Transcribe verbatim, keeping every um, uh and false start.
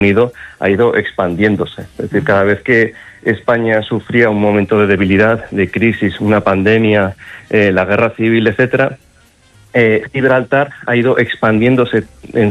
Unido ha ido expandiéndose. Es decir, cada vez que España sufría un momento de debilidad, de crisis, una pandemia, eh, la guerra civil, etcétera, eh, Gibraltar ha ido expandiéndose en